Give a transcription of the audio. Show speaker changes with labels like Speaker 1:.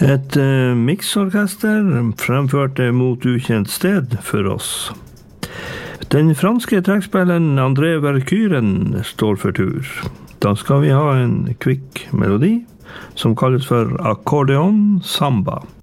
Speaker 1: Et mixorkester fremførte Mot ukjent sted for oss. Den franske trekkspilleren André Verkuren står for tur. Da skal vi ha en kvikk melodi som kalles for Accordeon Samba.